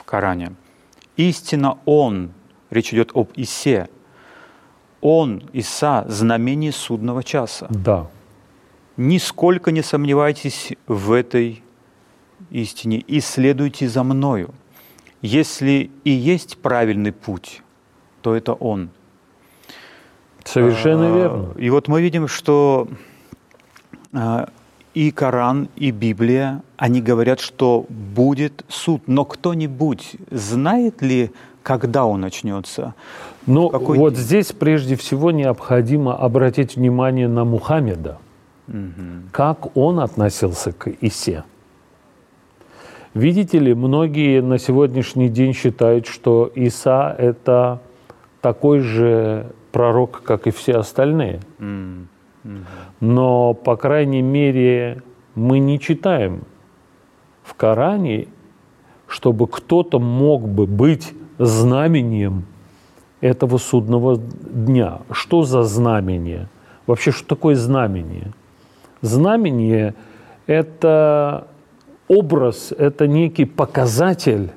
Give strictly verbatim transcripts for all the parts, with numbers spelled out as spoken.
Коране. Истинно Он, речь идет об Исе, Он, Иса, знамение судного часа. Да. Нисколько не сомневайтесь в этой истине и следуйте за Мною. Если и есть правильный путь, то это Он. Совершенно верно. И вот мы видим, что и Коран, и Библия, они говорят, что будет суд. Но кто-нибудь знает ли, когда он начнется? Ну, Какой вот день? здесь прежде всего необходимо обратить внимание на Мухаммеда. Угу. Как он относился к Исе. Видите ли, многие на сегодняшний день считают, что Иса – это такой же пророк, как и все остальные. Mm-hmm. Но, по крайней мере, мы не читаем в Коране, чтобы кто-то мог бы быть знамением этого судного дня. Что за знамение? Вообще, что такое знамение? Знамение – это образ, это некий показатель,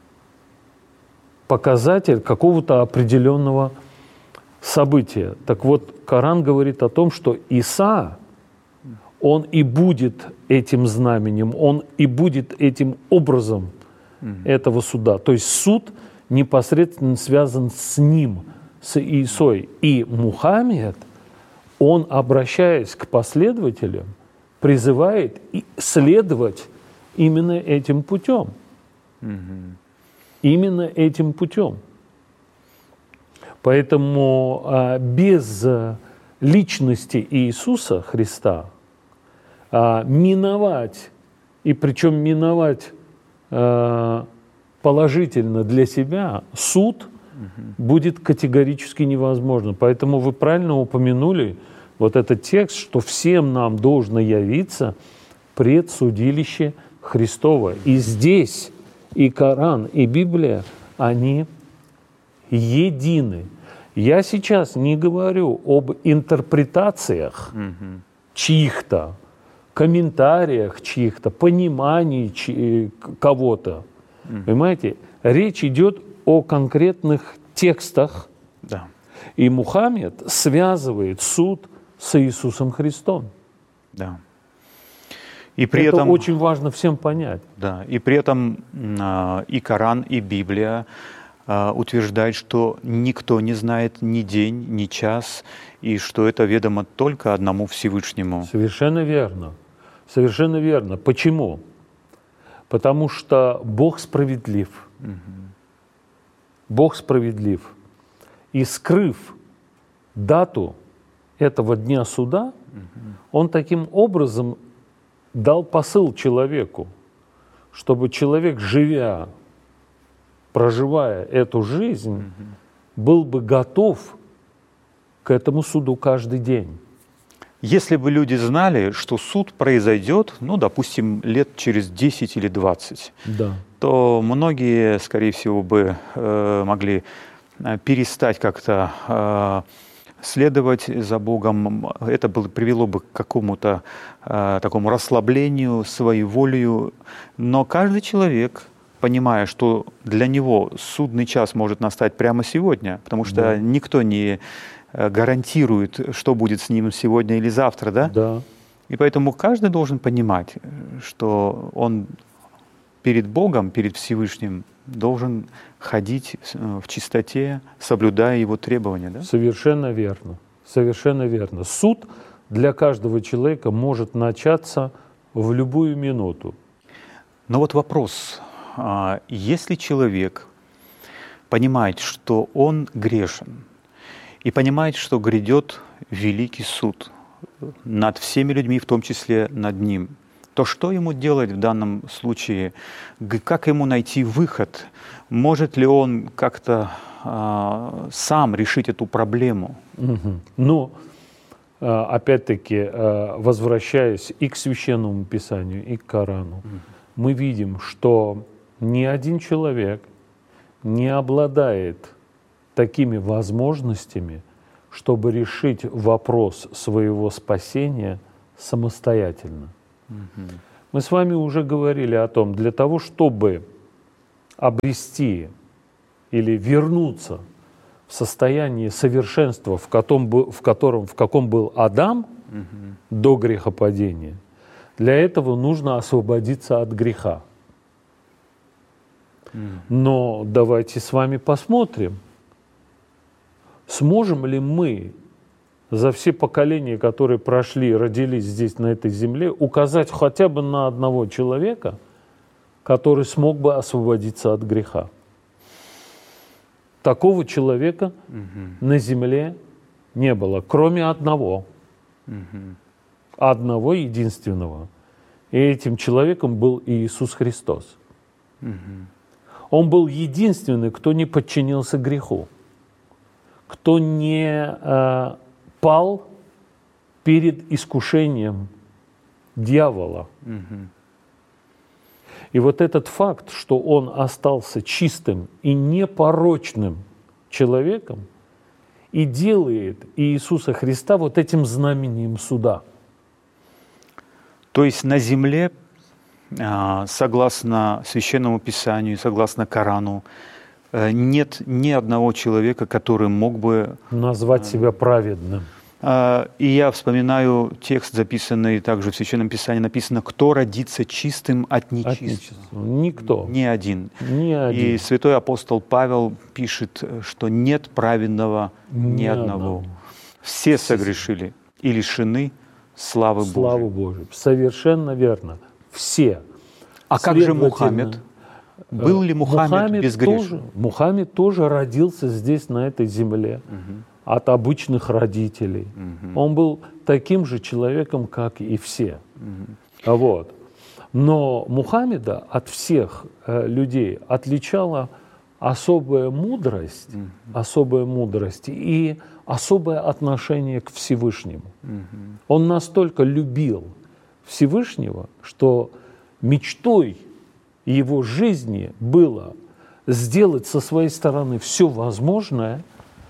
показатель какого-то определенного события. Так вот, Коран говорит о том, что Иса, он и будет этим знаменем, он и будет этим образом mm-hmm. этого суда. То есть суд непосредственно связан с ним, с Исой. И Мухаммед, он, обращаясь к последователям, призывает следовать именно этим путем. Mm-hmm. Именно этим путем. Поэтому а, без личности Иисуса Христа а, миновать, и причем миновать а, положительно для себя, суд угу. будет категорически невозможно. Поэтому вы правильно упомянули вот этот текст, что всем нам должно явиться пред судилище Христово. И здесь и Коран, и Библия, они едины. Я сейчас не говорю об интерпретациях mm-hmm. чьих-то, комментариях чьих-то, понимании чьи- кого-то. Mm-hmm. Понимаете? Речь идет о конкретных текстах. Да. И Мухаммед связывает суд с Иисусом Христом. Да. И при Это этом, очень важно всем понять. Да, и при этом э, и Коран, и Библия э, утверждают, что никто не знает ни день, ни час, и что это ведомо только одному Всевышнему. Совершенно верно. Совершенно верно. Почему? Потому что Бог справедлив. Угу. Бог справедлив. И скрыв дату этого дня суда, угу. Он таким образом дал посыл человеку, чтобы человек, живя, проживая эту жизнь, mm-hmm. был бы готов к этому суду каждый день. Если бы люди знали, что суд произойдет, ну, допустим, лет через десять или двадцать, да. то многие, скорее всего, бы э, могли перестать как-то э, следовать за Богом. Это было, привело бы к какому-то э, такому расслаблению, своей волею. Но каждый человек, понимая, что для него судный час может настать прямо сегодня, потому что да. никто не гарантирует, что будет с ним сегодня или завтра, да? Да. И поэтому каждый должен понимать, что он перед Богом, перед Всевышним должен ходить в чистоте, соблюдая его требования. Да? Совершенно верно. Совершенно верно. Суд для каждого человека может начаться в любую минуту. Но вот вопрос. Если человек понимает, что он грешен, и понимает, что грядет великий суд над всеми людьми, в том числе над ним, то что ему делать в данном случае? Как ему найти выход? Может ли он как-то э, сам решить эту проблему? Угу. Ну, опять-таки, возвращаясь и к Священному Писанию, и к Корану, угу. мы видим, что ни один человек не обладает такими возможностями, чтобы решить вопрос своего спасения самостоятельно. Mm-hmm. Мы с вами уже говорили о том, для того, чтобы обрести или вернуться в состояние совершенства, в котором, в котором, в каком был Адам угу. до грехопадения, для этого нужно освободиться от греха. Но давайте с вами посмотрим, сможем ли мы за все поколения, которые прошли, родились здесь, на этой земле, указать хотя бы на одного человека, который смог бы освободиться от греха. Такого человека угу. на земле не было, кроме одного. Угу. Одного единственного. И этим человеком был Иисус Христос. Угу. Он был единственный, кто не подчинился греху, кто не э, пал перед искушением дьявола. Угу. И вот этот факт, что он остался чистым и непорочным человеком, и делает Иисуса Христа вот этим знамением суда. То есть на земле, согласно Священному Писанию, согласно Корану, нет ни одного человека, который мог бы назвать себя праведным. И я вспоминаю текст, записанный также в Священном Писании, написано: «Кто родится чистым от нечистого?» Никто. Ни один. Ни один. И святой апостол Павел пишет, что нет праведного ни, ни одного. одного. Все согрешили и лишены славы, славы Божией. Божией. Совершенно верно. Все. А как же Мухаммед? Был ли Мухаммед, Мухаммед безгрешен? Тоже, Мухаммед тоже родился здесь, на этой земле. Угу. От обычных родителей. Угу. Он был таким же человеком, как и все. Угу. Вот. Но Мухаммеда от всех э, людей отличала особая мудрость, угу. особая мудрость и особое отношение к Всевышнему. Угу. Он настолько любил Всевышнего, что мечтой его жизни было сделать со своей стороны все возможное,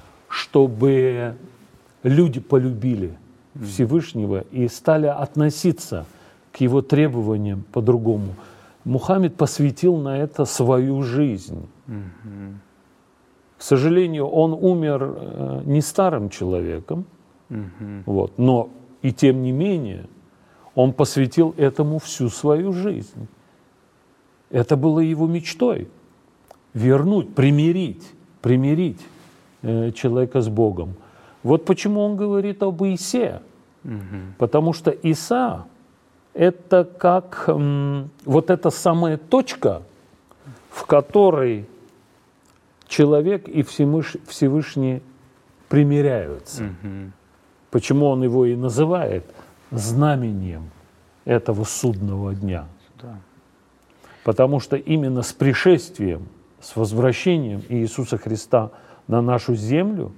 чтобы люди полюбили Всевышнего и стали относиться к его требованиям по-другому. Мухаммед посвятил на это свою жизнь. Mm-hmm. К сожалению, он умер э, не старым человеком, mm-hmm. вот, но и тем не менее он посвятил этому всю свою жизнь. Это было его мечтой — вернуть, примирить, примирить человека с Богом. Вот почему он говорит об Исе. Угу. Потому что Иса — это как м, вот эта самая точка, в которой человек и Всевышний примиряются. Угу. Почему он его и называет знамением этого судного дня. Да. Потому что именно с пришествием, с возвращением Иисуса Христа на нашу землю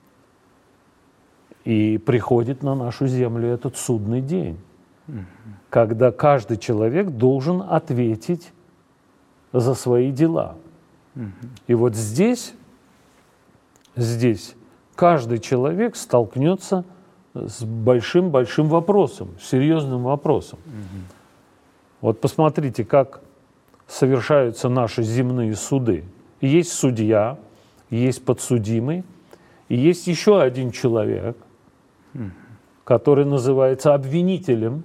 и приходит на нашу землю этот судный день, угу. когда каждый человек должен ответить за свои дела. Угу. И вот здесь, здесь каждый человек столкнется с большим-большим вопросом, серьезным вопросом. Угу. Вот посмотрите, как совершаются наши земные суды. Есть судья, есть подсудимый, и есть еще один человек, mm-hmm. который называется обвинителем.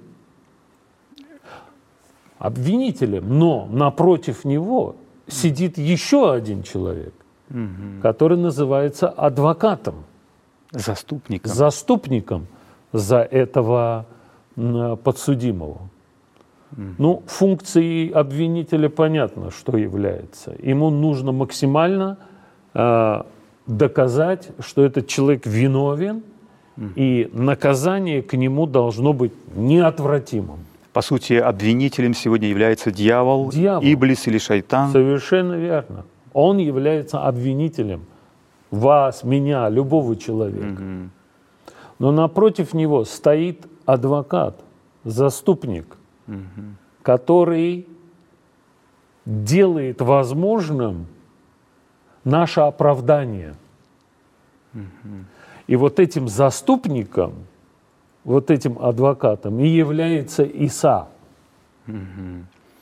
Обвинителем, но напротив него mm-hmm. сидит еще один человек, mm-hmm. который называется адвокатом. Заступником. Заступником за этого подсудимого. Mm-hmm. Ну, функцией обвинителя понятно, что является. Ему нужно максимально э, доказать, что этот человек виновен, mm-hmm. и наказание к нему должно быть неотвратимым. По сути, обвинителем сегодня является дьявол, дьявол. Иблис или шайтан. Совершенно верно. Он является обвинителем вас, меня, любого человека. Mm-hmm. Но напротив него стоит адвокат, заступник, Mm-hmm. который делает возможным наше оправдание. Mm-hmm. И вот этим заступником, вот этим адвокатом и является Иса. Mm-hmm.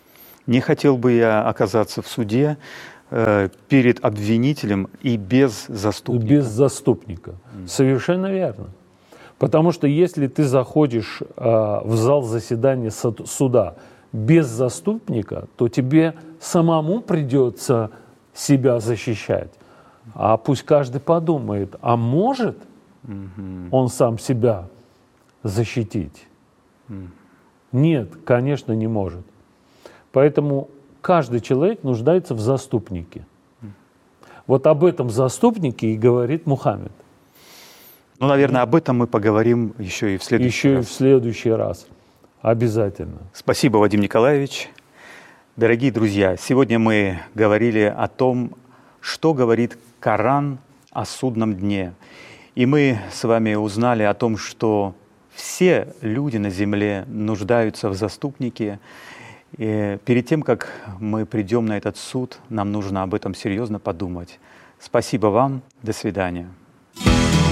Не хотел бы я оказаться в суде э, перед обвинителем и без заступника. Без заступника. Mm. Совершенно верно. Потому что если ты заходишь э, в зал заседания суда без заступника, то тебе самому придется себя защищать. А пусть каждый подумает, а может mm-hmm. он сам себя защитить? Mm. Нет, конечно, не может. Поэтому каждый человек нуждается в заступнике. Вот об этом заступнике и говорит Мухаммед. Ну, наверное, об этом мы поговорим еще и в следующий еще раз. Еще и в следующий раз. Обязательно. Спасибо, Вадим Николаевич. Дорогие друзья, сегодня мы говорили о том, что говорит Коран о судном дне. И мы с вами узнали о том, что все люди на земле нуждаются в заступнике. И перед тем, как мы придем на этот суд, нам нужно об этом серьезно подумать. Спасибо вам. До свидания.